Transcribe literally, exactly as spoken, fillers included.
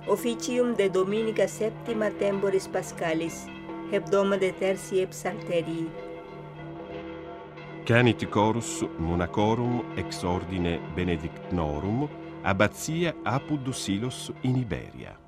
Officium de Dominica septima temporis Pascalis, hebdoma de tertii Psalterii. Canit chorus monacorum ex ordine benedictnorum, abbatia Apud Silos in Iberia.